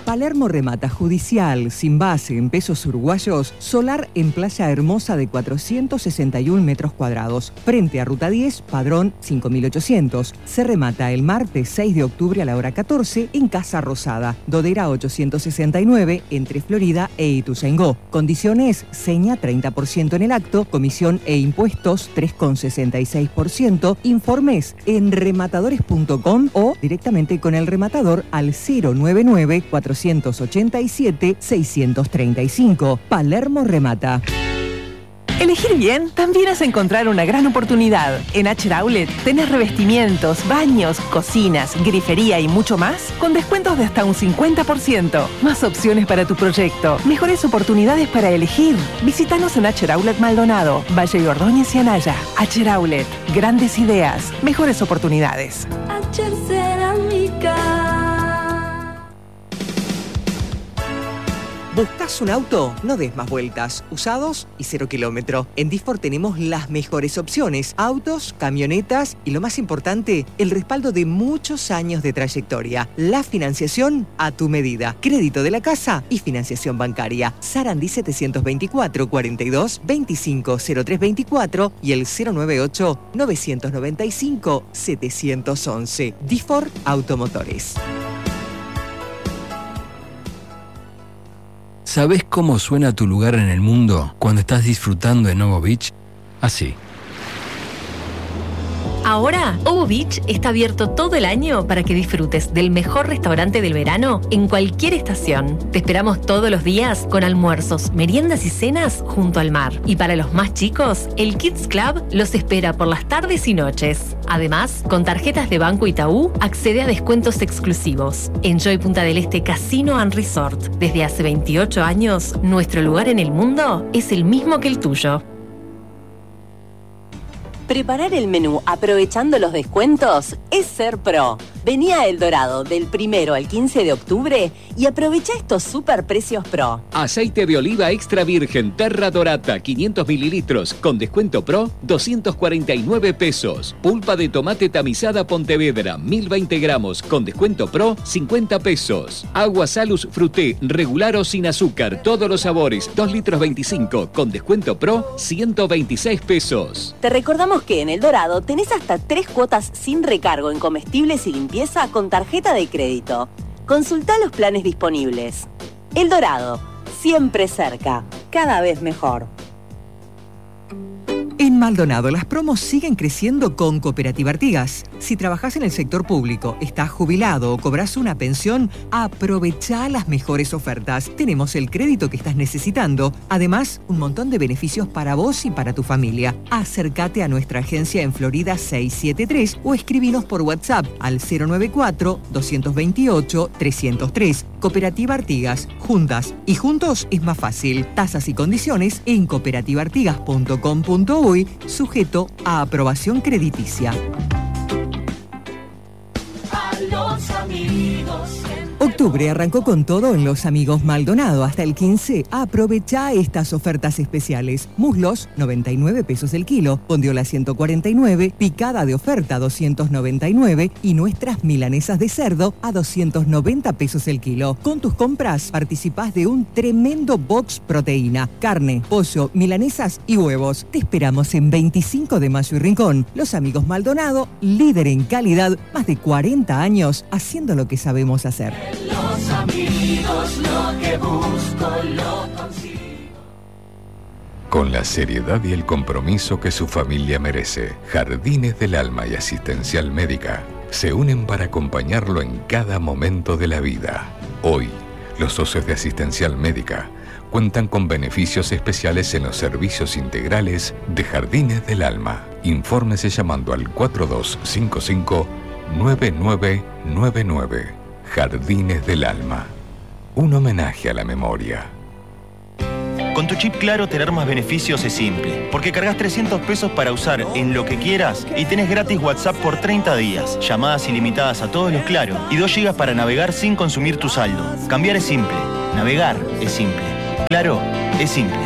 Palermo remata judicial, sin base en pesos uruguayos, solar en Playa Hermosa de 461 metros cuadrados. Frente a Ruta 10, padrón 5.800. Se remata el martes 6 de octubre a la hora 14 en Casa Rosada, Dodera 869, entre Florida e Ituzaingó. Condiciones: seña 30% en el acto, comisión e impuestos 3,66%. Informes en rematadores.com o directamente con el rematador al 099-487-635. Palermo remata. Elegir bien también es encontrar una gran oportunidad. En Acher Outlet tenés revestimientos, baños, cocinas, grifería y mucho más con descuentos de hasta un 50%. Más opciones para tu proyecto, mejores oportunidades para elegir. Visítanos en Acher Outlet Maldonado, Valle de Ordóñez y Anaya. Acher Outlet, grandes ideas, mejores oportunidades. Acher Cerámica. ¿Buscas un auto? No des más vueltas. Usados y 0 kilómetro. En Disfor tenemos las mejores opciones. Autos, camionetas y lo más importante, el respaldo de muchos años de trayectoria. La financiación a tu medida. Crédito de la casa y financiación bancaria. Sarandí 724 42 25 0324 y el 098 995 711. Disfor Automotores. ¿Sabés cómo suena tu lugar en el mundo cuando estás disfrutando de Novo Beach? Así. Ahora, Ovo Beach está abierto todo el año para que disfrutes del mejor restaurante del verano en cualquier estación. Te esperamos todos los días con almuerzos, meriendas y cenas junto al mar. Y para los más chicos, el Kids Club los espera por las tardes y noches. Además, con tarjetas de Banco Itaú, accede a descuentos exclusivos. Enjoy Punta del Este Casino and Resort. Desde hace 28 años, nuestro lugar en el mundo es el mismo que el tuyo. Preparar el menú aprovechando los descuentos es ser pro. Vení a El Dorado del 1 al 15 de octubre y aprovecha estos super precios pro. Aceite de oliva extra virgen Terra Dorata 500 mililitros con descuento pro 249 pesos. Pulpa de tomate tamizada Pontevedra 1020 gramos con descuento pro 50 pesos. Agua Salus Fruté regular o sin azúcar todos los sabores 2 litros 25 con descuento pro 126 pesos. Te recordamos que en El Dorado tenés hasta 3 cuotas sin recargo en comestibles y limpieza con tarjeta de crédito. Consultá los planes disponibles. El Dorado, siempre cerca, cada vez mejor. En Maldonado, las promos siguen creciendo con Cooperativa Artigas. Si trabajás en el sector público, estás jubilado o cobras una pensión, aprovechá las mejores ofertas. Tenemos el crédito que estás necesitando. Además, un montón de beneficios para vos y para tu familia. Acércate a nuestra agencia en Florida 673 o escribinos por WhatsApp al 094-228-303. Cooperativa Artigas. Juntas y juntos es más fácil. Tasas y condiciones en cooperativaartigas.com.uy, sujeto a aprobación crediticia. A los amigos. Octubre arrancó con todo en Los Amigos Maldonado. Hasta el 15, aprovecha estas ofertas especiales. Muslos, 99 pesos el kilo. Bondiola 149, picada de oferta 299 y nuestras milanesas de cerdo a 290 pesos el kilo. Con tus compras participás de un tremendo box proteína, carne, pollo, milanesas y huevos. Te esperamos en 25 de Mayo y Rincón. Los Amigos Maldonado, líder en calidad, más de 40 años haciendo lo que sabemos hacer. Los amigos, lo que busco, lo consigo. Con la seriedad y el compromiso que su familia merece, Jardines del Alma y Asistencial Médica se unen para acompañarlo en cada momento de la vida. Hoy, los socios de Asistencial Médica cuentan con beneficios especiales en los servicios integrales de Jardines del Alma. Infórmese llamando al 4255-9999. Jardines del Alma. Un homenaje a la memoria. Con tu chip Claro tener más beneficios es simple, porque cargas 300 pesos para usar en lo que quieras y tenés gratis WhatsApp por 30 días, llamadas ilimitadas a todos los Claro y 2 GB para navegar sin consumir tu saldo. Cambiar es simple, navegar es simple. Claro, es simple.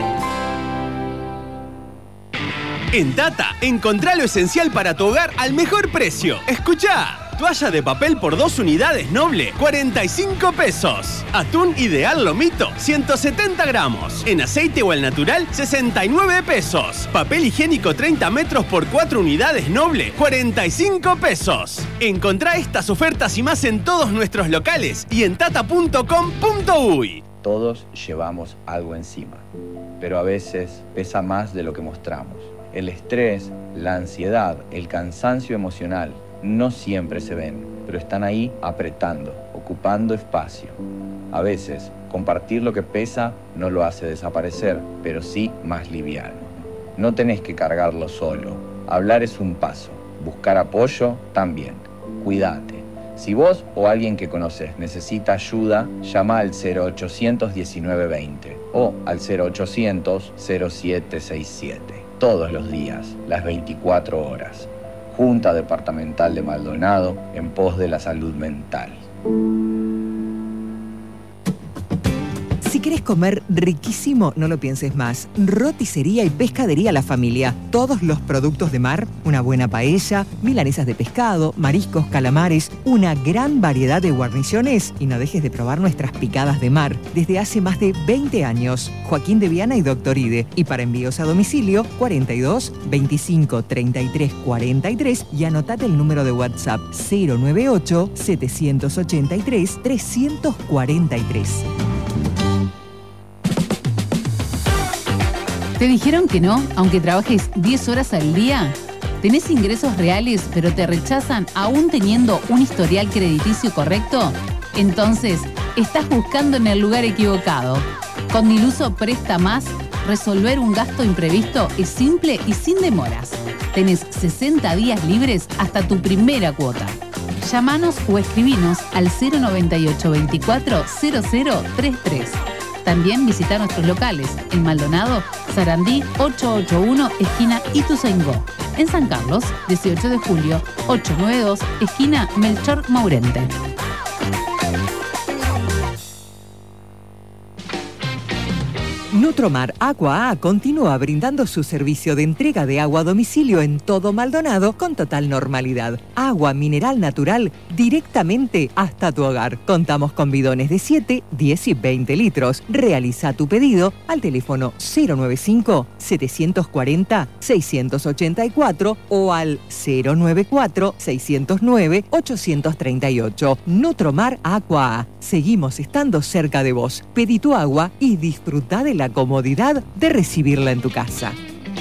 En Tata, encontrá lo esencial para tu hogar al mejor precio. ¡Escuchá! Toalla de papel por 2 unidades Noble, 45 pesos. Atún Ideal Lomito, 170 gramos. En aceite o al natural, 69 pesos. Papel higiénico 30 metros por 4 unidades Noble, 45 pesos. Encontrá estas ofertas y más en todos nuestros locales y en tata.com.uy. Todos llevamos algo encima, pero a veces pesa más de lo que mostramos. El estrés, la ansiedad, el cansancio emocional no siempre se ven, pero están ahí apretando, ocupando espacio. A veces, compartir lo que pesa no lo hace desaparecer, pero sí más liviano. No tenés que cargarlo solo. Hablar es un paso. Buscar apoyo también. Cuídate. Si vos o alguien que conoces necesita ayuda, llama al 0800 1920 o al 0800 0767. Todos los días, las 24 horas. Junta Departamental de Maldonado en pos de la salud mental. Si querés comer riquísimo, no lo pienses más. Roticería y Pescadería La Familia. Todos los productos de mar, una buena paella, milanesas de pescado, mariscos, calamares, una gran variedad de guarniciones y no dejes de probar nuestras picadas de mar. Desde hace más de 20 años. Joaquín de Viana y Doctor Ide. Y para envíos a domicilio, 42 25 33 43 y anotate el número de WhatsApp 098 783 343. ¿Te dijeron que no, aunque trabajes 10 horas al día? ¿Tenés ingresos reales, pero te rechazan aún teniendo un historial crediticio correcto? Entonces, estás buscando en el lugar equivocado. Con Diluso Presta Más, resolver un gasto imprevisto es simple y sin demoras. Tenés 60 días libres hasta tu primera cuota. Llámanos o escribinos al 098 24 0033. También visita nuestros locales en Maldonado, Sarandí 881, esquina Ituzaingó. En San Carlos, 18 de julio, 892, esquina Melchor Maurente. Nutromar Agua A continúa brindando su servicio de entrega de agua a domicilio en todo Maldonado con total normalidad. Agua mineral natural directamente hasta tu hogar. Contamos con bidones de 7, 10 y 20 litros. Realiza tu pedido al teléfono 095-740-684 o al 094-609-838. Nutromar Agua A. Seguimos estando cerca de vos. Pedí tu agua y disfruta de la comodidad de recibirla en tu casa.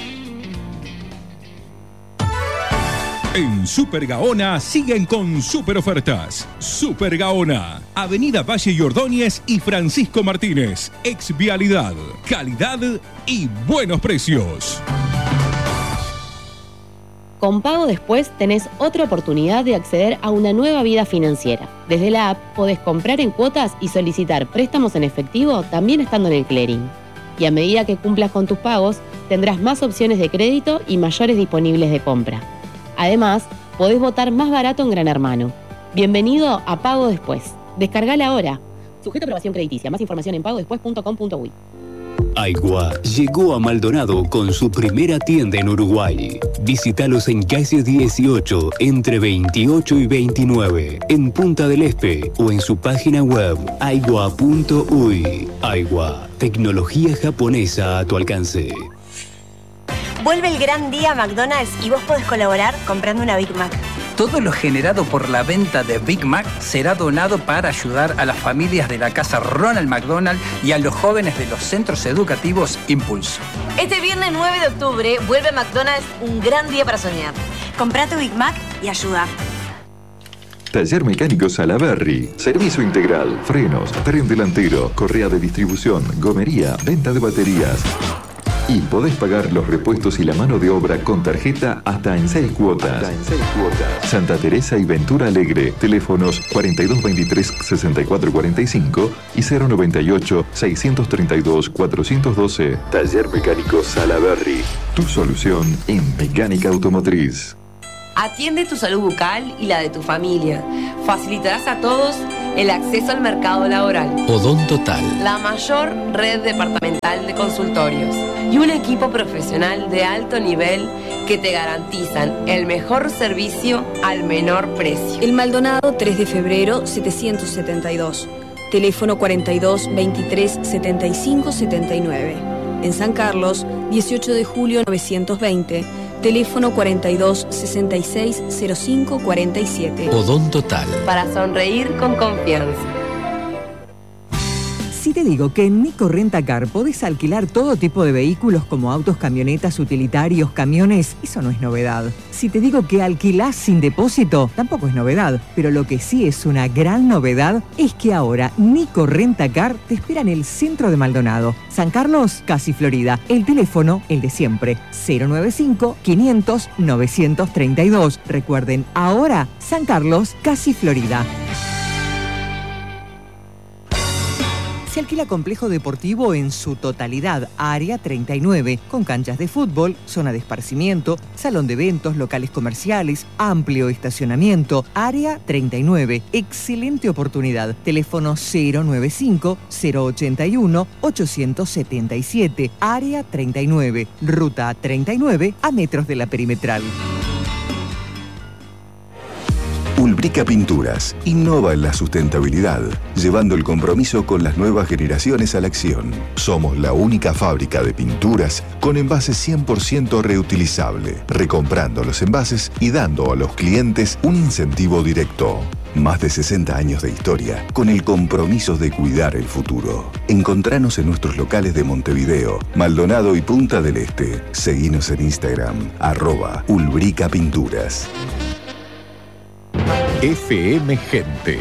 En Super Gaona siguen con super ofertas. Super Gaona, Avenida Valle y Ordóñez y Francisco Martínez. Ex Vialidad, calidad y buenos precios. Con Pago Después tenés otra oportunidad de acceder a una nueva vida financiera. Desde la app podés comprar en cuotas y solicitar préstamos en efectivo también estando en el clearing. Y a medida que cumplas con tus pagos, tendrás más opciones de crédito y mayores disponibles de compra. Además, podés votar más barato en Gran Hermano. Bienvenido a Pago Después. Descargala ahora. Sujeto a aprobación crediticia. Más información en pagodespues.com.uy. Aigua llegó a Maldonado con su primera tienda en Uruguay. Visítalos en calle 18, entre 28 y 29, en Punta del Este o en su página web aigua.uy. Aigua, tecnología japonesa a tu alcance. Vuelve el gran día McDonald's y vos podés colaborar comprando una Big Mac. Todo lo generado por la venta de Big Mac será donado para ayudar a las familias de la Casa Ronald McDonald y a los jóvenes de los centros educativos Impulso. Este viernes 9 de octubre vuelve a McDonald's un gran día para soñar. Comprá tu Big Mac y ayuda. Taller Mecánico Salaberry. Servicio integral, frenos, tren delantero, correa de distribución, gomería, venta de baterías. Y podés pagar los repuestos y la mano de obra con tarjeta hasta en 6 cuotas. Santa Teresa y Ventura Alegre. Teléfonos 4223-6445 y 098-632-412. Taller Mecánico Salaberry. Tu solución en mecánica automotriz. Atiende tu salud bucal y la de tu familia. Facilitarás a todos el acceso al mercado laboral, Odontotal, la mayor red departamental de consultorios y un equipo profesional de alto nivel que te garantizan el mejor servicio al menor precio. El Maldonado 3 de febrero 772, teléfono 42 23 75 79. En San Carlos 18 de julio 920, teléfono 42 66 05 47. Odontotal. Para sonreír con confianza. Si te digo que en Nico Rentacar podés alquilar todo tipo de vehículos como autos, camionetas, utilitarios, camiones, eso no es novedad. Si te digo que alquilás sin depósito, tampoco es novedad. Pero lo que sí es una gran novedad es que ahora Nico Rentacar te espera en el centro de Maldonado. San Carlos, casi Florida. El teléfono, el de siempre, 095-500-932. Recuerden, ahora San Carlos, casi Florida. Se alquila complejo deportivo en su totalidad, Área 39, con canchas de fútbol, zona de esparcimiento, salón de eventos, locales comerciales, amplio estacionamiento, Área 39. Excelente oportunidad. Teléfono 095-081-877, Área 39, Ruta 39, a metros de la perimetral. Ulbrica Pinturas innova en la sustentabilidad, llevando el compromiso con las nuevas generaciones a la acción. Somos la única fábrica de pinturas con envases 100% reutilizable, recomprando los envases y dando a los clientes un incentivo directo. Más de 60 años de historia, con el compromiso de cuidar el futuro. Encontranos en nuestros locales de Montevideo, Maldonado y Punta del Este. Seguinos en Instagram, @Ulbrica Pinturas. FM Gente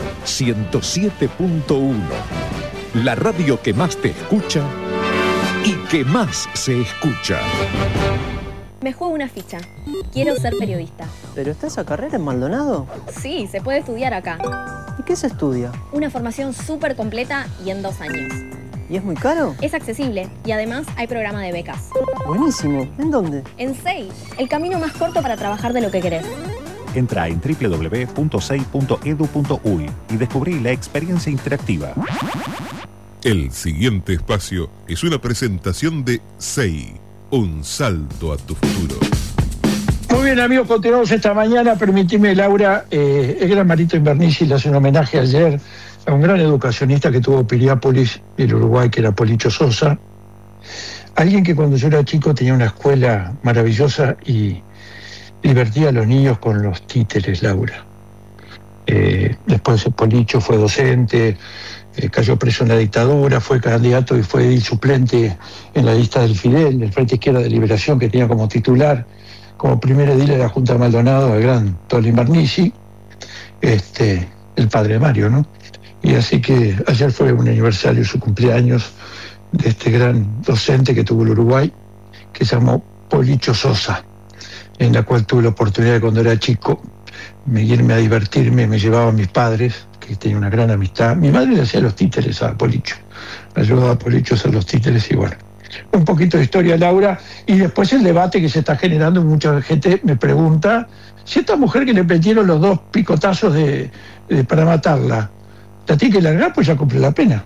107.1, la radio que más te escucha y que más se escucha. Me juego una ficha. Quiero ser periodista. ¿Pero está esa carrera en Maldonado? Sí, se puede estudiar acá. ¿Y qué se estudia? Una formación súper completa y en 2 años. ¿Y es muy caro? Es accesible y además hay programa de becas. Buenísimo. ¿En dónde? En SEI, el camino más corto para trabajar de lo que querés. Entra en www.sei.edu.uy y descubrí la experiencia interactiva. El siguiente espacio es una presentación de SEI, un salto a tu futuro. Muy bien, amigos, continuamos esta mañana. Permitime, Laura, el gran Marito Invernici le hace un homenaje ayer a un gran educacionista que tuvo Piriápolis, el Uruguay, que era Policho Sosa. Alguien que cuando yo era chico tenía una escuela maravillosa y divertía a los niños con los títeres, Laura. Después Policho fue docente, cayó preso en la dictadura, fue candidato y fue suplente en la lista del Fidel, del Frente Izquierda de Liberación, que tenía como titular, como primer edil de la Junta de Maldonado, el gran Tolly Invernici, el padre de Mario, ¿no? Y así que ayer fue un aniversario, su cumpleaños, de este gran docente que tuvo el Uruguay, que se llamó Policho Sosa, en la cual tuve la oportunidad de, cuando era chico, irme a divertirme, me llevaba a mis padres, que tenía una gran amistad. Mi madre le hacía los títeres a Policho, me ayudaba a Policho a hacer los títeres y bueno. Un poquito de historia, Laura, y después el debate que se está generando. Mucha gente me pregunta si esta mujer que le metieron los 2 picotazos para matarla, la tiene que largar, pues ya cumple la pena.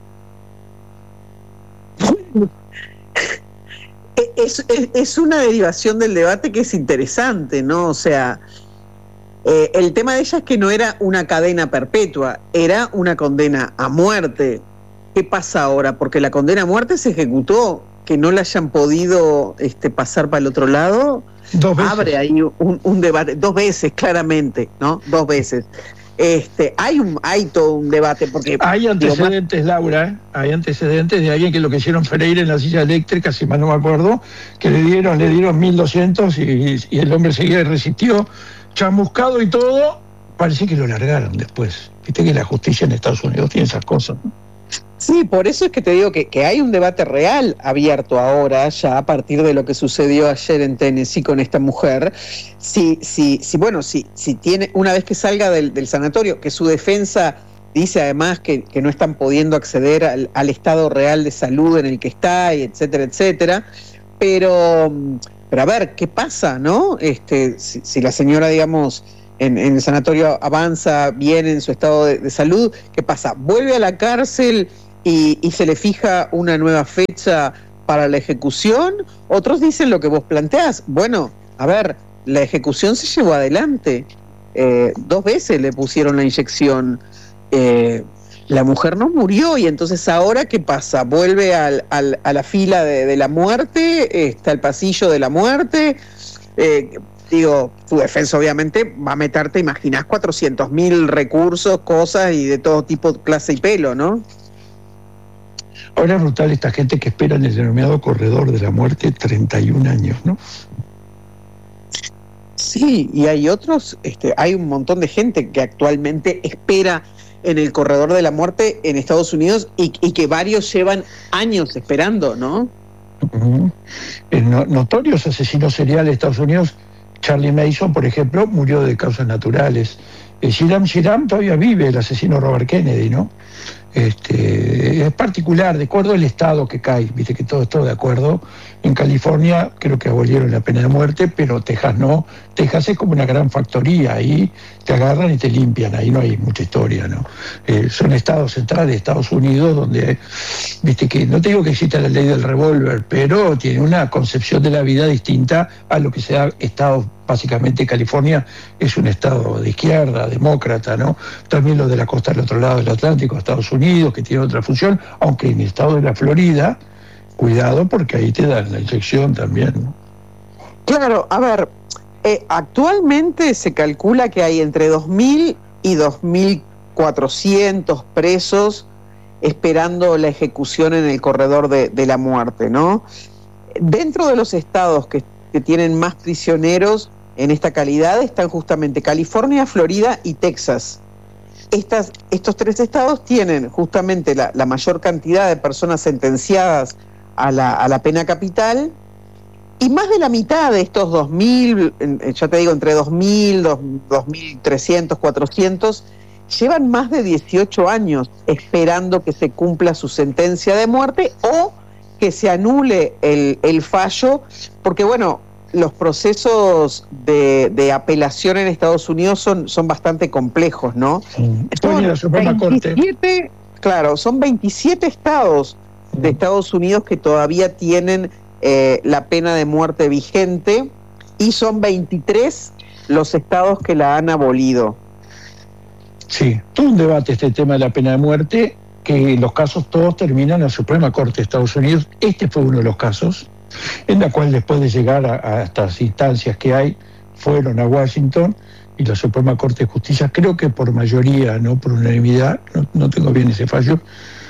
Es una derivación del debate que es interesante, ¿no? O sea, el tema de ella es que no era una cadena perpetua, era una condena a muerte. ¿Qué pasa ahora? Porque la condena a muerte se ejecutó, que no la hayan podido pasar para el otro lado, 2 veces. Abre ahí un debate, 2 veces claramente, ¿no? 2 veces. Hay todo un debate porque hay antecedentes, Laura, hay antecedentes de alguien que lo que hicieron Freire en la silla eléctrica, si mal no me acuerdo, que le dieron 1.200 y el hombre seguía y resistió, chamuscado y todo, parece que lo largaron después. Viste que la justicia en Estados Unidos tiene esas cosas, ¿no? Sí, por eso es que te digo que hay un debate real abierto ahora, ya a partir de lo que sucedió ayer en Tennessee con esta mujer. Si tiene, una vez que salga del sanatorio, que su defensa dice además que no están pudiendo acceder al estado real de salud en el que está, y etcétera, etcétera. Pero a ver, ¿qué pasa, no? Si la señora, digamos, el sanatorio avanza bien en su estado de salud. ¿Qué pasa? Vuelve a la cárcel y se le fija una nueva fecha para la ejecución. Otros dicen lo que vos planteás. Bueno, a ver, la ejecución se llevó adelante. 2 veces le pusieron la inyección. La mujer no murió, y entonces ahora ¿qué pasa? Vuelve a la fila de la muerte, está el pasillo de la muerte. Tu defensa obviamente va a meter, te imaginás, 400.000 recursos, cosas y de todo tipo, clase y pelo, ¿no? Ahora es brutal esta gente que espera en el denominado corredor de la muerte 31 años, ¿no? Sí, y hay otros, hay un montón de gente que actualmente espera en el corredor de la muerte en Estados Unidos y que varios llevan años esperando, ¿no? Uh-huh. Notorios asesinos seriales de Estados Unidos, Charlie Mason, por ejemplo, murió de causas naturales. Shiram todavía vive, el asesino Robert Kennedy, ¿no? Es particular, de acuerdo al estado que cae, viste que todo está de acuerdo. En California creo que abolieron la pena de muerte, pero Texas no. Texas es como una gran factoría, ahí te agarran y te limpian, ahí no hay mucha historia, ¿no? Son estados centrales de Estados Unidos donde, viste que, no te digo que exista la ley del revólver, pero tiene una concepción de la vida distinta a lo que se ha estado. Básicamente California es un estado de izquierda, demócrata, ¿no? También lo de la costa del otro lado del Atlántico, Estados Unidos, que tiene otra función, aunque en el estado de la Florida, cuidado porque ahí te dan la inyección también, ¿no? Claro, a ver, actualmente se calcula que hay entre 2.000 y 2.400 presos esperando la ejecución en el corredor de la muerte, ¿no? Dentro de los estados que tienen más prisioneros en esta calidad están justamente California, Florida y Texas. Estos 3 estados tienen justamente la mayor cantidad de personas sentenciadas a la pena capital, y más de la mitad de estos 2.000, ya te digo, entre 2.000, 2.300, 400, llevan más de 18 años esperando que se cumpla su sentencia de muerte o que se anule el fallo, porque bueno, los procesos de apelación en Estados Unidos son bastante complejos, ¿no? Son la Suprema Corte. Claro, son 27 estados de Estados Unidos que todavía tienen la pena de muerte vigente, y son 23 los estados que la han abolido. Sí, todo un debate este tema de la pena de muerte, que los casos todos terminan en la Suprema Corte de Estados Unidos. Este fue uno de los casos en la cual, después de llegar a estas instancias que hay, fueron a Washington, y la Suprema Corte de Justicia, creo que por mayoría, no por unanimidad, no tengo bien ese fallo,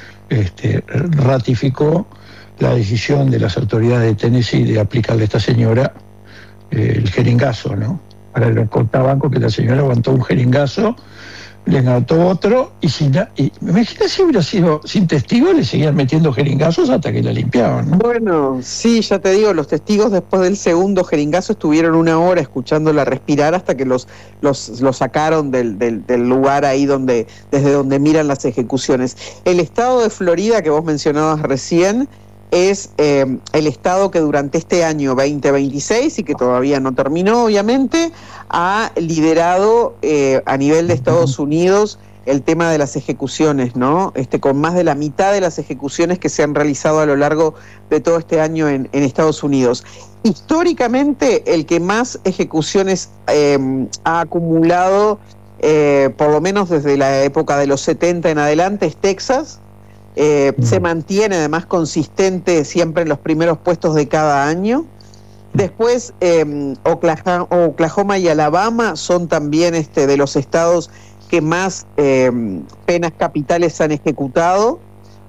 ratificó la decisión de las autoridades de Tennessee de aplicarle a esta señora el jeringazo, ¿no? Para el cortabanco, que la señora aguantó un jeringazo, le anotó otro, y imagínate si hubiera sido sin testigos, le seguían metiendo jeringazos hasta que la limpiaban, ¿no? Bueno, sí, ya te digo, los testigos después del segundo jeringazo estuvieron 1 hora escuchándola respirar hasta que los sacaron del lugar ahí desde donde miran las ejecuciones. El estado de Florida, que vos mencionabas recién, es el estado que durante este año 2026, y que todavía no terminó obviamente, ha liderado a nivel de Estados Unidos el tema de las ejecuciones, ¿no? Con más de la mitad de las ejecuciones que se han realizado a lo largo de todo este año en Estados Unidos. Históricamente, el que más ejecuciones ha acumulado, por lo menos desde la época de los 70 en adelante, es Texas. Se mantiene además consistente siempre en los primeros puestos de cada año. Después Oklahoma y Alabama son también de los estados que más penas capitales han ejecutado,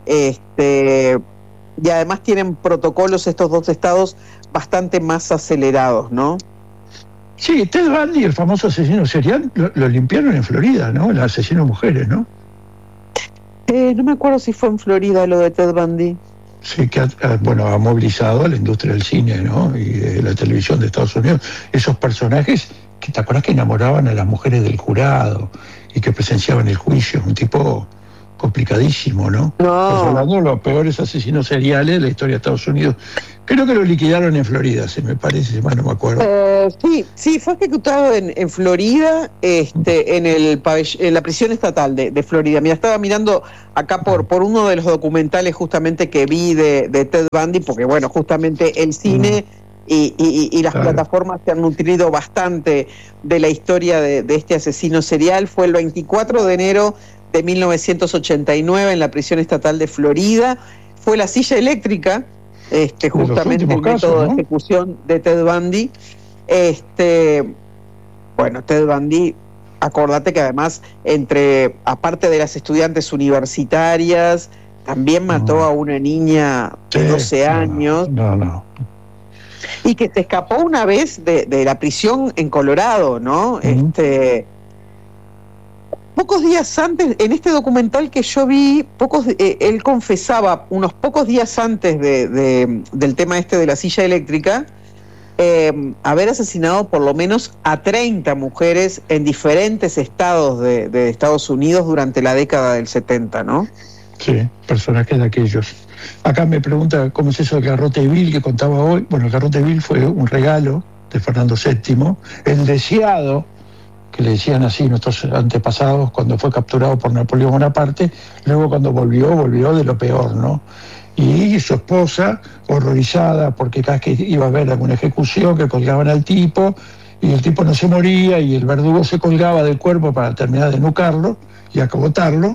y además tienen protocolos estos 2 estados bastante más acelerados, ¿no? Sí, Ted Bundy, el famoso asesino serial, lo limpiaron en Florida, ¿no? El asesino de mujeres, ¿no? No me acuerdo si fue en Florida lo de Ted Bundy. Sí, que ha movilizado a la industria del cine, ¿no? Y de la televisión de Estados Unidos. Esos personajes que, ¿te acuerdas que enamoraban a las mujeres del jurado y que presenciaban el juicio? Un tipo complicadísimo, ¿no? Estamos hablando de los peores asesinos seriales de la historia de Estados Unidos. Creo que lo liquidaron en Florida, si me parece, si mal no me acuerdo. Sí, fue ejecutado en Florida, en la prisión estatal de Florida. Mira, estaba mirando acá por uno de los documentales justamente que vi de Ted Bundy, porque bueno, justamente el cine y las plataformas se han nutrido bastante de la historia de este asesino serial. Fue el 24 de enero de 1989 en la prisión estatal de Florida. Fue la silla eléctrica, justamente el método de ejecución de Ted Bundy. Bueno, Ted Bundy, acordate que además, aparte de las estudiantes universitarias, también mató a una niña de 12 años. Y que se escapó una vez de la prisión en Colorado, ¿no? Pocos días antes, en este documental que yo vi, él confesaba unos pocos días antes del tema de la silla eléctrica, haber asesinado por lo menos a 30 mujeres en diferentes estados de Estados Unidos durante la década del 70, ¿no? Sí, personajes de aquellos. Acá me pregunta cómo es eso del garrote vil que contaba hoy. Bueno, el garrote vil fue un regalo de Fernando VII, el deseado, que le decían así nuestros antepasados cuando fue capturado por Napoleón Bonaparte. Luego cuando volvió de lo peor, ¿no? Y su esposa, horrorizada, porque cada vez que iba a haber alguna ejecución, que colgaban al tipo, y el tipo no se moría, y el verdugo se colgaba del cuerpo para terminar de nucarlo y acabotarlo,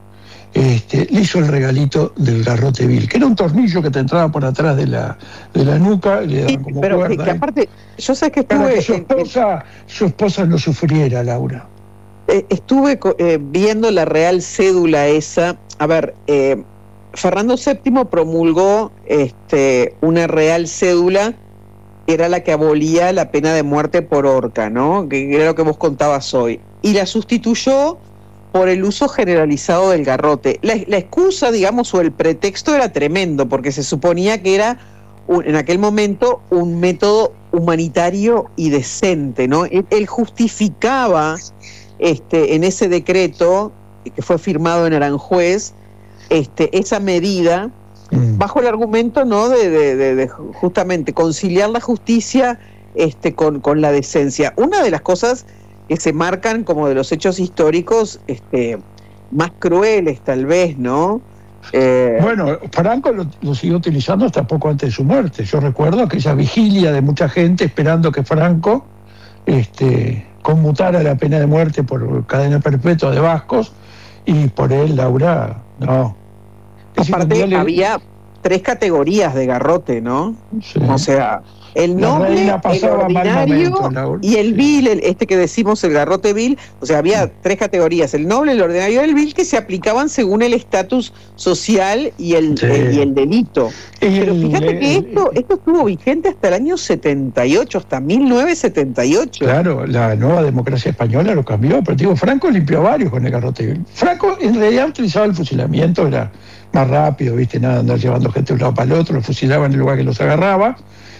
le hizo el regalito del garrote vil, que era un tornillo que te entraba por atrás de la nuca, y le daban como pero cuerda, que aparte, yo sé que para estuve... que su esposa no sufriera, Laura. Estuve viendo la real cédula esa. A ver, Fernando VII promulgó una real cédula que era la que abolía la pena de muerte por horca, ¿no? Que era lo que vos contabas hoy. Y la sustituyó por el uso generalizado del garrote. La excusa, digamos, o el pretexto era tremendo, porque se suponía que era, en aquel momento, un método humanitario y decente, ¿no? Él justificaba en ese decreto que fue firmado en Aranjuez, esa medida bajo el argumento, ¿no?, de justamente conciliar la justicia con la decencia. Una de las cosas que se marcan como de los hechos históricos más crueles, tal vez, ¿no? Bueno, Franco lo siguió utilizando hasta poco antes de su muerte. Yo recuerdo aquella vigilia de mucha gente esperando que Franco conmutara la pena de muerte por cadena perpetua de vascos, y por él, Laura, no. Aparte, había 3 categorías de garrote, ¿no? Sí. O sea, el noble, el ordinario y el vil, que decimos el garrote vil. O sea, había 3 categorías: el noble, el ordinario y el vil, que se aplicaban según el estatus social y el delito. Pero fíjate que esto estuvo vigente hasta el año 78, hasta 1978. Claro, la nueva democracia española lo cambió, pero digo, Franco limpió varios con el garrote vil. Franco en realidad utilizaba el fusilamiento, era más rápido, ¿viste? Nada, andar llevando gente de un lado para el otro, los fusilaban en el lugar que los agarraba.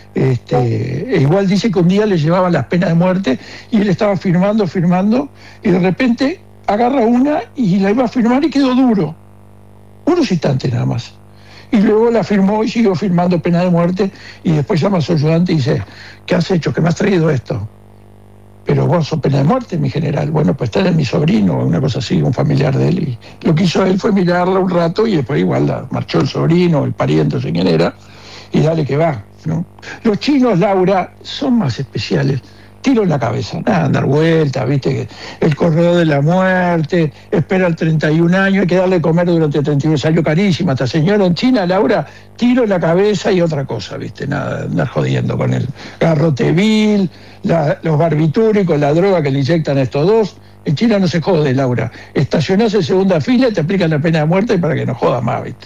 Igual dice que un día le llevaban las penas de muerte y él estaba firmando, y de repente agarra una y la iba a firmar y quedó duro. Unos instantes nada más. Y luego la firmó y siguió firmando pena de muerte, y después llama a su ayudante y dice: ¿qué has hecho? ¿Qué me has traído esto? Pero vos sos pena de muerte, mi general. Bueno, pues este es mi sobrino, una cosa así, un familiar de él. Y lo que hizo él fue mirarla un rato, y después igual marchó el sobrino, el pariente, no sé quién era, y dale que va, ¿no? Los chinos, Laura, son más especiales. Tiro en la cabeza, nada, dar vueltas, viste, el corredor de la muerte, espera el 31 años, hay que darle de comer durante 31, salió carísima esta señora en China, Laura, tiro en la cabeza y otra cosa, viste, nada, andar jodiendo con el garrote vil, los barbitúricos, la droga que le inyectan a estos dos. En China no se jode, Laura, estacionás en segunda fila y te aplican la pena de muerte para que no jodas más, viste.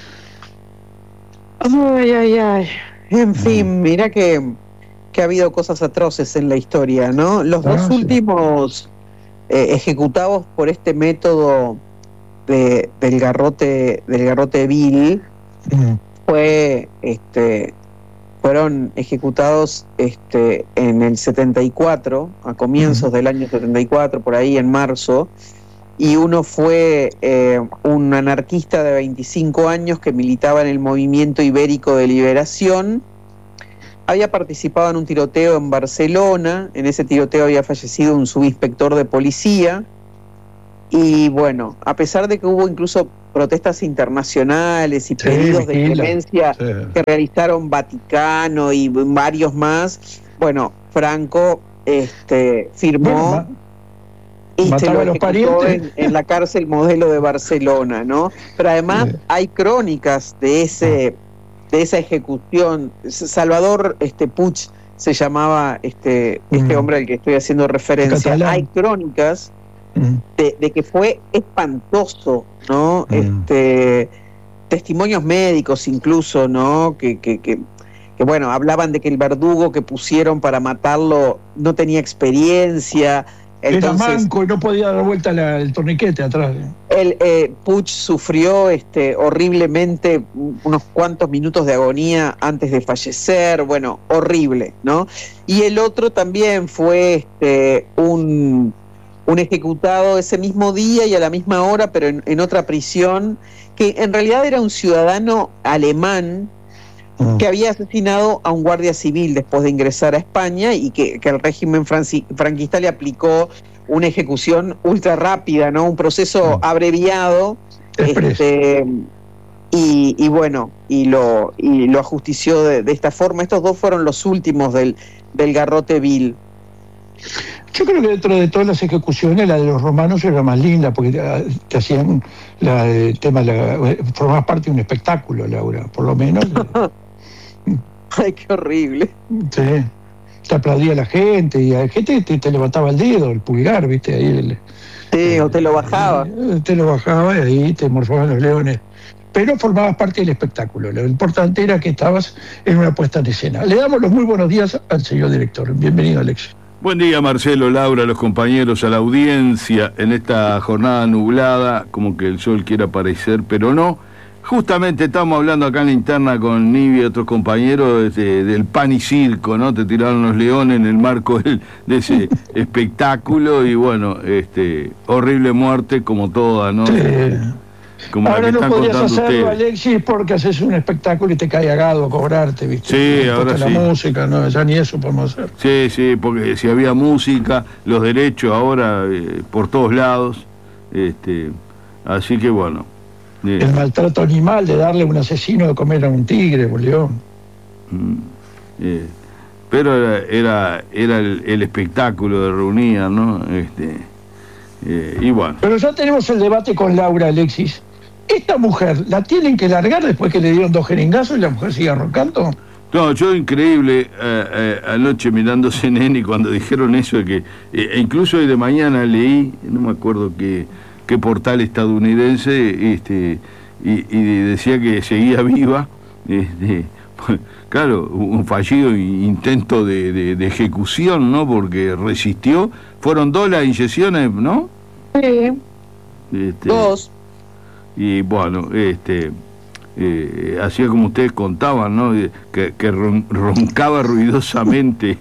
Ay. En fin, mira que ha habido cosas atroces en la historia, ¿no? Los dos últimos ejecutados por este método del garrote vil fueron ejecutados en el 74, a comienzos del año 74, por ahí en marzo, y uno fue un anarquista de 25 años que militaba en el Movimiento Ibérico de Liberación. Había participado en un tiroteo en Barcelona, en ese tiroteo había fallecido un subinspector de policía, y bueno, a pesar de que hubo incluso protestas internacionales y pedidos de clemencia que realizaron Vaticano y varios más, bueno, Franco firmó y se lo ejecutó en la cárcel Modelo de Barcelona, ¿no? Pero además hay crónicas de esa ejecución. Salvador Puig se llamaba este hombre al que estoy haciendo referencia. Hay crónicas de que fue espantoso, ¿no? Testimonios médicos incluso, ¿no? Que bueno, hablaban de que el verdugo que pusieron para matarlo no tenía experiencia. Entonces, era manco y no podía dar vuelta el torniquete atrás. Puig sufrió horriblemente unos cuantos minutos de agonía antes de fallecer, bueno, horrible, ¿no? Y el otro también fue un ejecutado ese mismo día y a la misma hora, pero en otra prisión, que en realidad era un ciudadano alemán que había asesinado a un guardia civil después de ingresar a España y que el régimen franquista le aplicó una ejecución ultra rápida, ¿no? Un proceso abreviado, y bueno, y lo ajustició de esta forma. Estos dos fueron los últimos del Garrote Vil. Yo creo que dentro de todas las ejecuciones, la de los romanos era más linda, porque te hacían el tema, formabas parte de un espectáculo, Laura, por lo menos. Ay, qué horrible. Sí, te aplaudía la gente, y la gente te levantaba el dedo, el pulgar, ¿viste? Ahí sí, o te lo bajaba. Te lo bajaba y ahí te morfaban los leones. Pero formabas parte del espectáculo. Lo importante era que estabas en una puesta en escena. Le damos los muy buenos días al señor director. Bienvenido, Alexis. Buen día, Marcelo, Laura, los compañeros, a la audiencia en esta jornada nublada, como que el sol quiere aparecer, pero no. Justamente estamos hablando acá en la interna con Nivi y otros compañeros del pan y circo, ¿no? Te tiraron los leones en el marco de ese espectáculo y bueno, horrible muerte como toda, ¿no? Sí. Como ahora la que no están podías contando hacerlo, ustedes. Alexis, porque haces un espectáculo y te cae a gado a cobrarte, ¿viste? Sí, ahora la sí. música, no, ya ni eso podemos hacer. Sí, porque si había música, los derechos ahora por todos lados, así que bueno. El maltrato animal de darle a un asesino de comer a un tigre, un león. Pero era el espectáculo de reunir, ¿no? Y bueno. Pero ya tenemos el debate con Laura, Alexis. ¿Esta mujer la tienen que largar después que le dieron 2 jeringazos y la mujer sigue roncando? No, yo increíble, anoche mirando CNN y cuando dijeron eso, de que incluso hoy de mañana leí, no me acuerdo qué portal estadounidense, y decía que seguía viva, claro, un fallido intento de ejecución, ¿no? Porque resistió, fueron 2 las inyecciones, ¿no? Sí. 2. Y bueno, así como ustedes contaban, ¿no? Que roncaba ruidosamente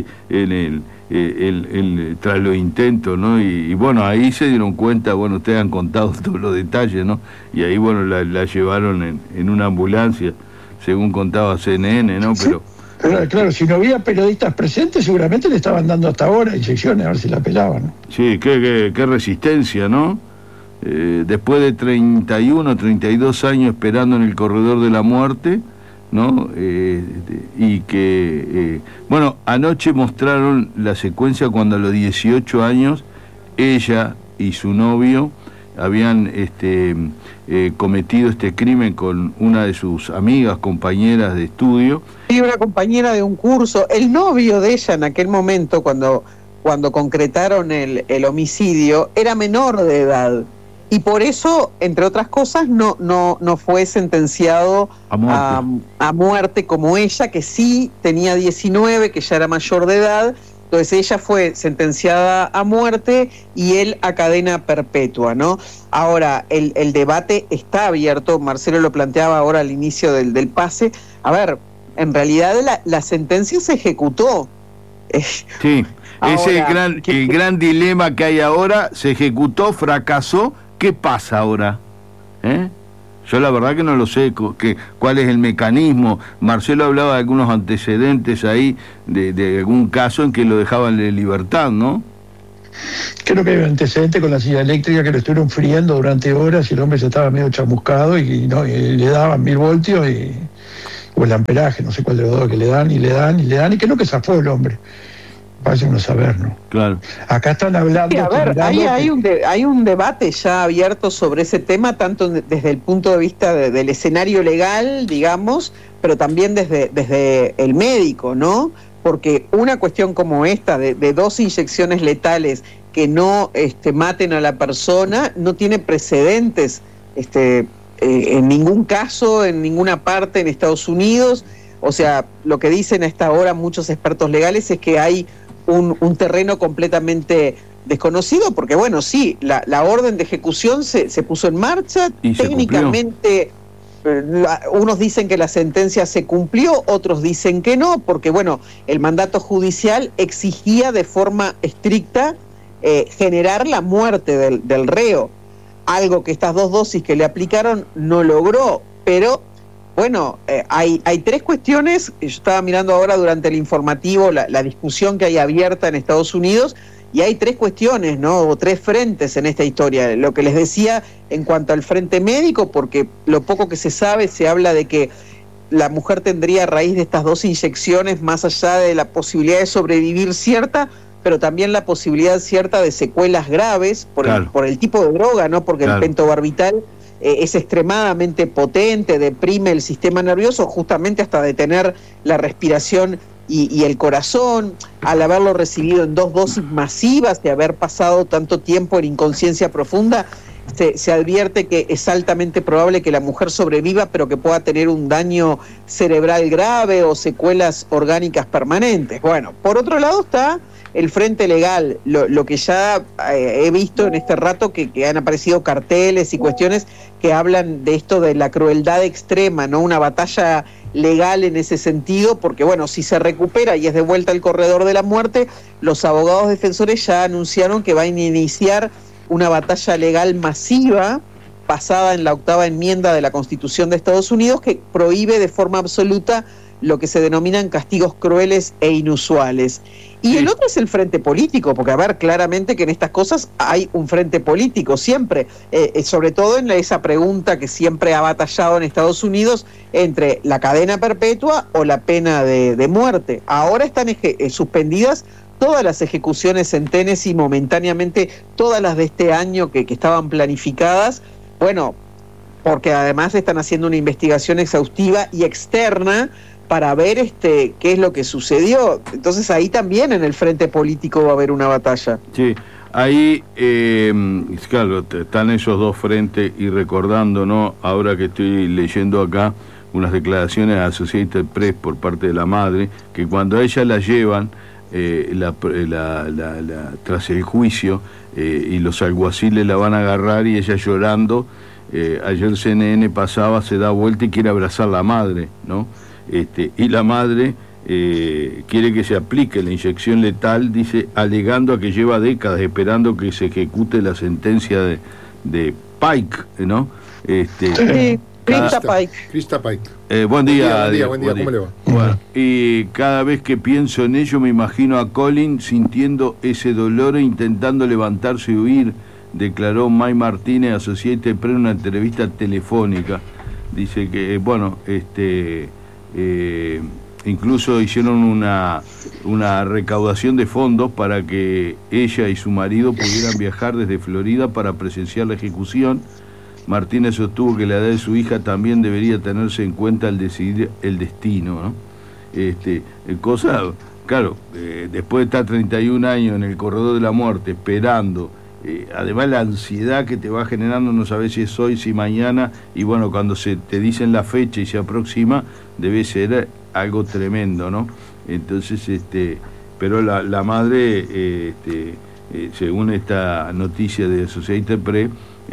tras los intentos, ¿no? Y bueno, ahí se dieron cuenta, bueno, ustedes han contado todos los detalles, ¿no? Y ahí, bueno, la llevaron en una ambulancia, según contaba CNN, ¿no? Pero claro, si no había periodistas presentes, seguramente le estaban dando hasta ahora inyecciones, a ver si la pelaban. Sí, qué resistencia, ¿no? Después de 31, 32 años esperando en el corredor de la muerte, ¿no? Y que, bueno, anoche mostraron la secuencia cuando a los 18 años ella y su novio habían cometido este crimen con una de sus amigas, compañeras de estudio. Y una compañera de un curso. El novio de ella en aquel momento, cuando concretaron el homicidio, era menor de edad. Y por eso, entre otras cosas, no fue sentenciado a muerte como ella, que sí tenía 19, que ya era mayor de edad. Entonces ella fue sentenciada a muerte y él a cadena perpetua, ¿no? Ahora, el debate está abierto, Marcelo lo planteaba ahora al inicio del pase. A ver, en realidad la sentencia se ejecutó. Sí, Es Ahora, el gran dilema que hay ahora. Se ejecutó, fracasó. ¿Qué pasa ahora? Yo la verdad que no lo sé cuál es el mecanismo. Marcelo hablaba de algunos antecedentes ahí, de algún caso en que lo dejaban en libertad, ¿no? Creo que hay un antecedente con la silla eléctrica que lo estuvieron friendo durante horas y el hombre ya estaba medio chamuscado y le daban 1000 voltios o el amperaje, no sé cuál de los dos, que le dan y creo que zafó el hombre. Parece uno saber, ¿no? Claro. Acá están hablando... Sí, a ver, hay un debate ya abierto sobre ese tema, tanto desde el punto de vista del escenario legal, digamos, pero también desde el médico, ¿no? Porque una cuestión como esta, de 2 inyecciones letales que no maten a la persona, no tiene precedentes en ningún caso, en ninguna parte en Estados Unidos. O sea, lo que dicen a esta hora muchos expertos legales es que hay un terreno completamente desconocido, porque bueno, sí, la orden de ejecución se puso en marcha, técnicamente unos dicen que la sentencia se cumplió, otros dicen que no, porque bueno, el mandato judicial exigía de forma estricta generar la muerte del reo, algo que estas 2 dosis que le aplicaron no logró, pero bueno, hay 3 cuestiones. Yo estaba mirando ahora durante el informativo la discusión que hay abierta en Estados Unidos, y hay 3 cuestiones, ¿no? O 3 frentes en esta historia. Lo que les decía en cuanto al frente médico, porque lo poco que se sabe, se habla de que la mujer tendría a raíz de estas 2 inyecciones, más allá de la posibilidad de sobrevivir cierta, pero también la posibilidad cierta de secuelas graves por el tipo de droga, ¿no? Porque el pentobarbital es extremadamente potente, deprime el sistema nervioso, justamente hasta detener la respiración y el corazón, al haberlo recibido en 2 dosis masivas, de haber pasado tanto tiempo en inconsciencia profunda, se advierte que es altamente probable que la mujer sobreviva, pero que pueda tener un daño cerebral grave o secuelas orgánicas permanentes. Bueno, por otro lado está el frente legal, lo que ya he visto en este rato, que han aparecido carteles y cuestiones que hablan de esto de la crueldad extrema, ¿no? Una batalla legal en ese sentido, porque bueno, si se recupera y es de vuelta al corredor de la muerte, los abogados defensores ya anunciaron que van a iniciar una batalla legal masiva basada en la 8ª enmienda de la Constitución de Estados Unidos, que prohíbe de forma absoluta lo que se denominan castigos crueles e inusuales. Y el otro es el frente político, porque a ver, claramente que en estas cosas hay un frente político siempre, sobre todo en esa pregunta que siempre ha batallado en Estados Unidos entre la cadena perpetua o la pena de muerte. Ahora están suspendidas todas las ejecuciones en Tennessee, momentáneamente todas las de este año que estaban planificadas, bueno, porque además están haciendo una investigación exhaustiva y externa para ver qué es lo que sucedió. Entonces ahí también en el frente político va a haber una batalla. Sí, ahí, claro, están esos 2 frentes, y recordando, ¿no? Ahora que estoy leyendo acá unas declaraciones a Associated Press por parte de la madre, que cuando a ella la llevan tras el juicio y los alguaciles la van a agarrar y ella llorando, ayer CNN pasaba, se da vuelta y quiere abrazar a la madre, ¿no? Y la madre quiere que se aplique la inyección letal, dice, alegando a que lleva décadas esperando que se ejecute la sentencia de Pike, ¿no? Krista Pike. Buen día, buen día, ¿cómo le va? Bueno, y cada vez que pienso en ello me imagino a Colin sintiendo ese dolor e intentando levantarse y huir, declaró May Martínez, Associated Press, en una entrevista telefónica. Dice que, bueno, incluso hicieron una recaudación de fondos para que ella y su marido pudieran viajar desde Florida para presenciar la ejecución. Martínez sostuvo que la edad de su hija también debería tenerse en cuenta al decidir el destino, ¿no? Cosa, claro, después de estar 31 años en el corredor de la muerte, esperando, además la ansiedad que te va generando, no sabes si es hoy, si mañana, y bueno, cuando se te dicen la fecha y se aproxima, debe ser algo tremendo, ¿no? Entonces, pero la madre, según esta noticia de Associated Press,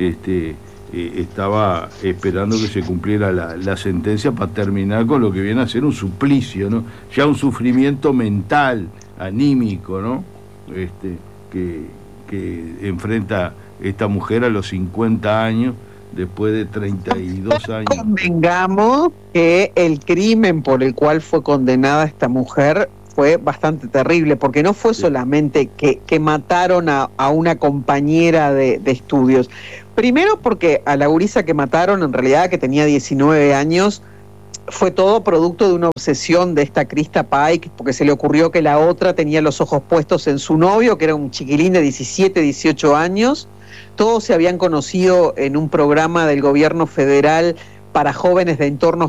estaba esperando que se cumpliera la sentencia para terminar con lo que viene a ser un suplicio, ¿no? Ya un sufrimiento mental, anímico, ¿no? que enfrenta esta mujer a los 50 años, después de 32 años. Convengamos que el crimen por el cual fue condenada esta mujer fue bastante terrible, porque no fue solamente que mataron a una compañera de estudios. Primero porque a la gurisa que mataron, en realidad que tenía 19 años, fue todo producto de una obsesión de esta Krista Pike, porque se le ocurrió que la otra tenía los ojos puestos en su novio, que era un chiquilín de 17, 18 años. Todos se habían conocido en un programa del gobierno federal para jóvenes de entornos